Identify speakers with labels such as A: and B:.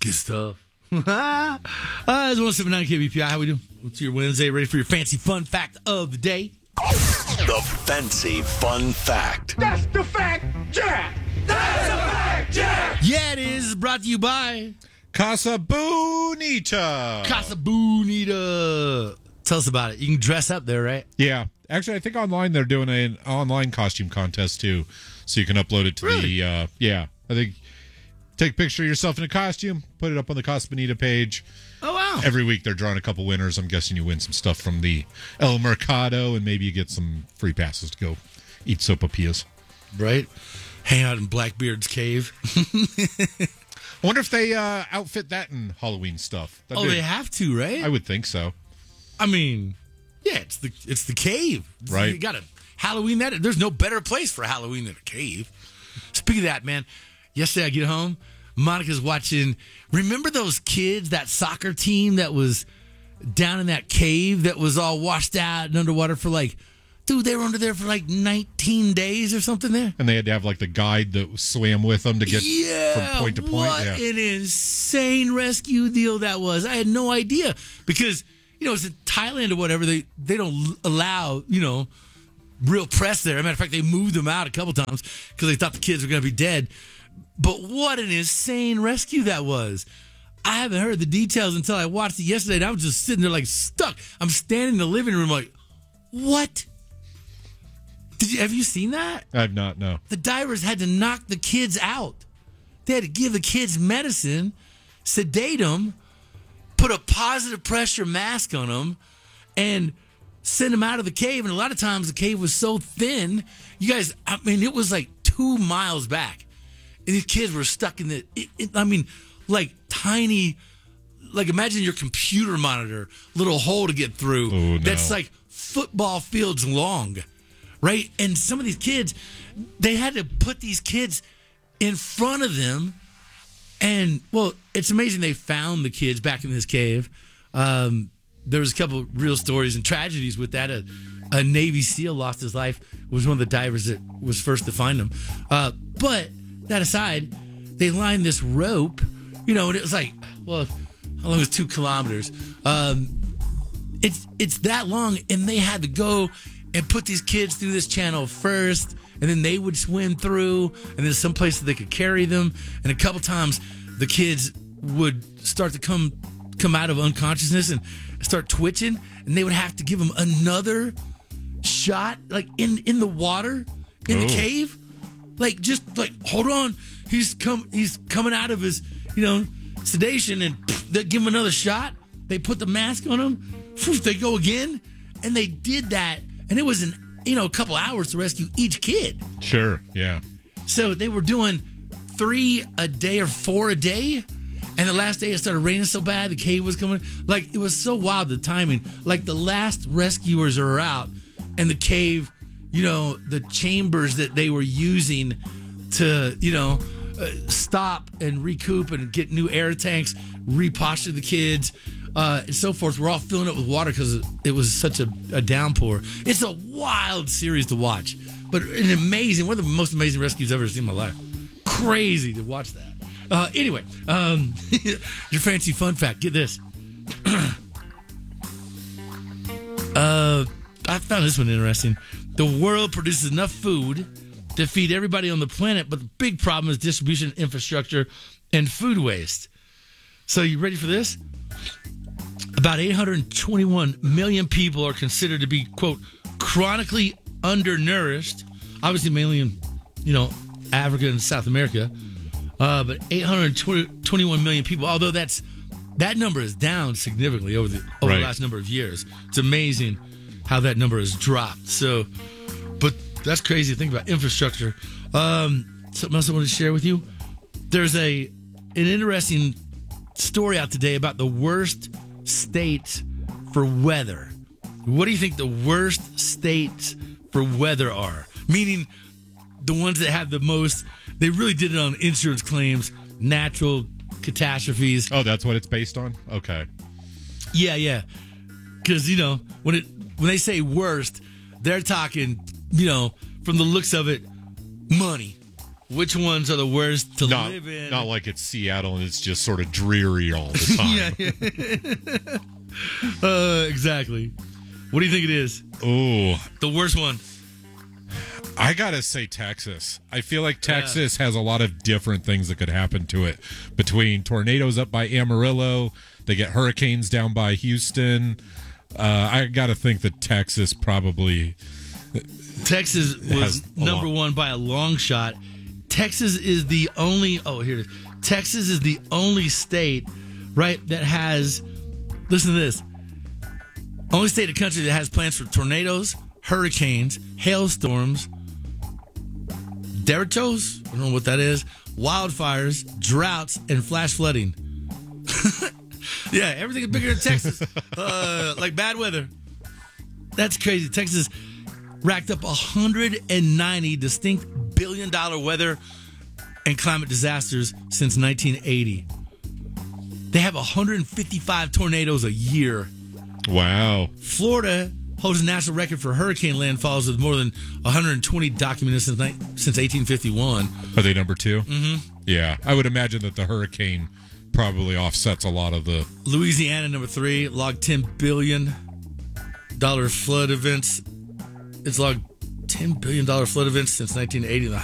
A: Good stuff. It's 179 KBPI. How we doing? What's your Wednesday? Ready for your fancy fun fact of the day?
B: The fancy fun fact.
C: That's the fact, Jack! That's a fact, Jack!
A: Yeah, it is. Brought to you by
D: Casa Bonita.
A: Casa Bonita. Tell us about it. You can dress up there, right?
D: Yeah. Actually, I think online they're doing an online costume contest, too. So you can upload it to
A: Really?
D: I think take a picture of yourself in a costume, put it up on the Casa Bonita page.
A: Oh, wow.
D: Every week they're drawing a couple winners. I'm guessing you win some stuff from the El Mercado, and maybe you get some free passes to go eat sopapillas.
A: Right? Hang out in Blackbeard's cave.
D: I wonder if they outfit that in Halloween stuff.
A: They have to, right?
D: I would think so.
A: I mean, yeah, it's the cave.
D: Right.
A: You got to Halloween that. There's no better place for Halloween than a cave. Speaking of that, man, yesterday I get home, Monica's watching. Remember those kids, that soccer team that was down in that cave that was all washed out and underwater for they were under there for 19 days or something there?
D: And they had to have the guide that swam with them to get from point to point.
A: What an insane rescue deal that was. I had no idea because, it's in Thailand or whatever. They don't allow, real press there. As a matter of fact, they moved them out a couple times because they thought the kids were going to be dead. But what an insane rescue that was. I haven't heard the details until I watched it yesterday, and I was just sitting there stuck. I'm standing in the living room what? Have you seen that?
D: I've not, no.
A: The divers had to knock the kids out. They had to give the kids medicine, sedate them, put a positive pressure mask on them, and send them out of the cave. And a lot of times the cave was so thin, it was 2 miles back. And these kids were stuck in tiny, imagine your computer monitor, little hole to get through.
D: Oh, no.
A: That's football fields long, right? And some of these kids, they had to put these kids in front of them. And, it's amazing they found the kids back in this cave. There was a couple real stories and tragedies with that. A Navy SEAL lost his life, was one of the divers that was first to find him. But that aside, they lined this rope, and it was how long is 2 kilometers? It's that long, and they had to go and put these kids through this channel first, and then they would swim through, and then some places they could carry them, and a couple times the kids would start to come out of unconsciousness and start twitching, and they would have to give them another shot, in the water, in the cave. Hold on, he's coming out of his, sedation, and they give him another shot. They put the mask on him. They go again, and they did that, and it was a couple hours to rescue each kid.
D: Sure, yeah.
A: So they were doing 3 a day or 4 a day, and the last day it started raining so bad the cave was coming. It was so wild, the timing. The last rescuers are out, and the cave, the chambers that they were using to, stop and recoup and get new air tanks, reposture the kids, and so forth. We're all filling up with water because it was such a downpour. It's a wild series to watch, but one of the most amazing rescues I've ever seen in my life. Crazy to watch that. Anyway, your fancy fun fact. Get this. I found this one interesting. The world produces enough food to feed everybody on the planet, but the big problem is distribution infrastructure and food waste. So you ready for this? About 821 million people are considered to be, quote, chronically undernourished. Obviously mainly in, Africa and South America. But 821 million people, although that number is down significantly over the last number of years. It's amazing how that number has dropped. So, but that's crazy to think about infrastructure. Something else I want to share with you. There's an interesting story out today about the worst states for weather. What do you think the worst states for weather are? Meaning the ones that have the most, they really did it on insurance claims, natural catastrophes.
D: Oh, that's what it's based on? Okay.
A: Yeah. Because, when they say worst, they're talking, from the looks of it, money. Which ones are the worst to
D: Not,
A: live in?
D: not like it's Seattle and it's just sort of dreary all the time.
A: Exactly. What do you think it is?
D: Oh,
A: The worst one.
D: I gotta say Texas. I feel like Texas has a lot of different things that could happen to it. Between tornadoes up by Amarillo, they get hurricanes down by Houston. I gotta think that Texas probably
A: Texas was
D: has a
A: number
D: lot.
A: one by a long shot. Texas is the only. Oh, here it is. Texas is the only state, right, that has. Listen to this. Only state in the country that has plans for tornadoes, hurricanes, hailstorms, deretos, I don't know what that is, wildfires, droughts, and flash flooding. Yeah, everything is bigger in Texas. Like bad weather. That's crazy. Texas racked up 190 distinct billion-dollar weather and climate disasters since 1980. They have 155 tornadoes a year.
D: wow.
A: Florida holds a national record for hurricane landfalls with more than 120 documented since 1851.
D: Are they number 2? Mm-hmm. Yeah, I would imagine that the hurricane probably offsets a lot of the.
A: Louisiana, number 3, logged $10 billion flood events. It's logged $10 billion flood events since 1980.